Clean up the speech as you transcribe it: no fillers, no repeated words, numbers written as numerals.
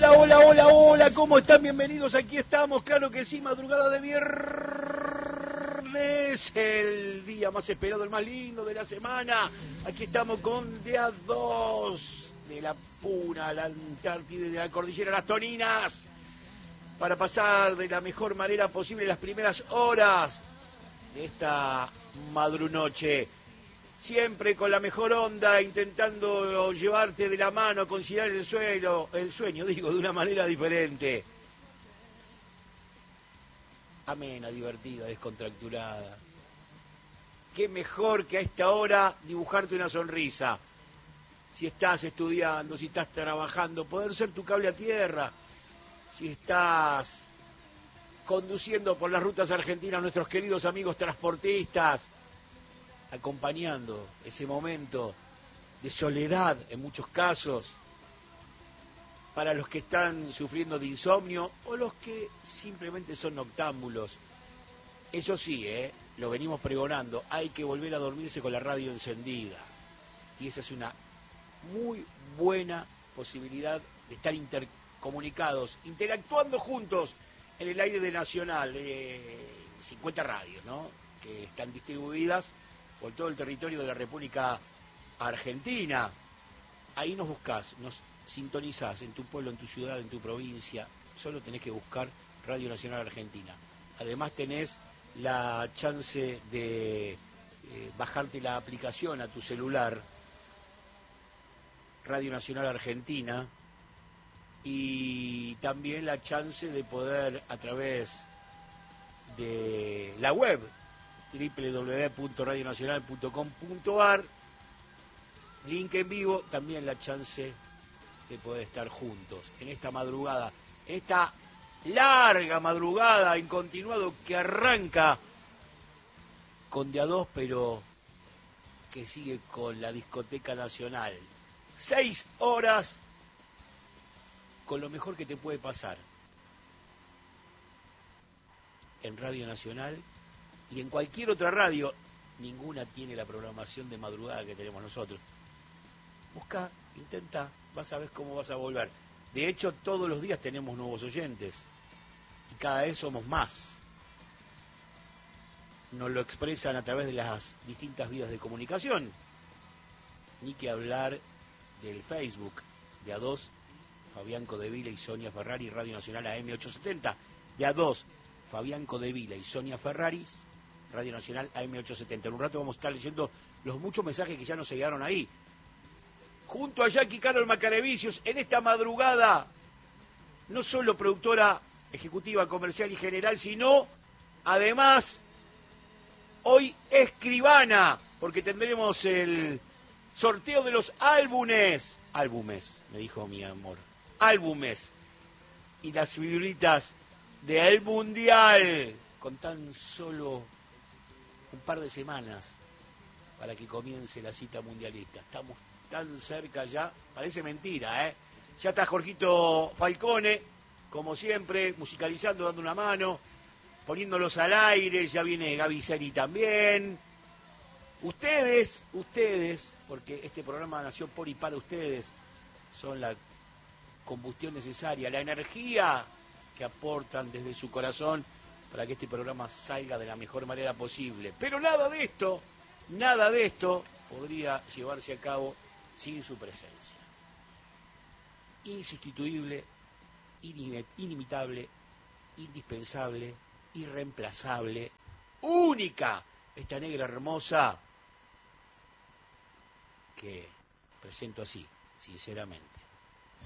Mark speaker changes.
Speaker 1: Hola, hola, hola, hola, ¿cómo están? Bienvenidos, aquí estamos, claro que sí, madrugada de viernes, el día más esperado, el más lindo de la semana. Aquí estamos con día 2 de la Puna, la Antártida y de la Cordillera Las Toninas, para pasar de la mejor manera posible las primeras horas de esta madrunoche. Siempre con la mejor onda, intentando llevarte de la mano, conciliar el sueño, de una manera diferente. Amena, divertida, descontracturada. Qué mejor que a esta hora dibujarte una sonrisa. Si estás estudiando, si estás trabajando, poder ser tu cable a tierra. Si estás conduciendo por las rutas argentinas, nuestros queridos amigos transportistas, acompañando ese momento de soledad en muchos casos, para los que están sufriendo de insomnio o los que simplemente son noctámbulos. Eso sí, lo venimos pregonando, hay que volver a dormirse con la radio encendida. Y esa es una muy buena posibilidad de estar intercomunicados, interactuando juntos en el aire de Nacional, de 50 radios, ¿no?, que están distribuidas por todo el territorio de la República Argentina. Ahí nos buscás, nos sintonizás en tu pueblo, en tu ciudad, en tu provincia. Solo tenés que buscar Radio Nacional Argentina. Además tenés la chance de bajarte la aplicación a tu celular, Radio Nacional Argentina, y también la chance de poder, a través de la web, www.radionacional.com.ar, link en vivo, también la chance de poder estar juntos en esta madrugada, en esta larga madrugada en continuado que arranca con de a dos, pero que sigue con la discoteca nacional. 6 horas con lo mejor que te puede pasar en Radio Nacional y en cualquier otra radio. Ninguna tiene la programación de madrugada que tenemos nosotros. Busca, intenta, vas a ver cómo vas a volver. De hecho, todos los días tenemos nuevos oyentes y cada vez somos más. Nos lo expresan a través de las distintas vías de comunicación. Ni que hablar del Facebook de A2, Fabián Codevila y Sonia Ferrari, Radio Nacional AM870. De A2, Fabián Codevila y Sonia Ferrari, Radio Nacional AM870. En un rato vamos a estar leyendo los muchos mensajes que ya nos llegaron ahí. Junto a Jackie Carol Macarevicius, en esta madrugada, no solo productora ejecutiva, comercial y general, sino, además, hoy escribana, porque tendremos el sorteo de los álbumes, me dijo mi amor, álbumes, y las figuritas del Mundial, con tan solo un par de semanas para que comience la cita mundialista. Estamos tan cerca ya, parece mentira, Ya está Jorgito Falcone, como siempre, musicalizando, dando una mano, poniéndolos al aire. Ya viene Gaby Seri también. Ustedes, porque este programa nació por y para ustedes, son la combustión necesaria, la energía que aportan desde su corazón para que este programa salga de la mejor manera posible. Pero nada de esto podría llevarse a cabo sin su presencia. Insustituible, inimitable, indispensable, irreemplazable, única, esta negra hermosa que presento así, sinceramente.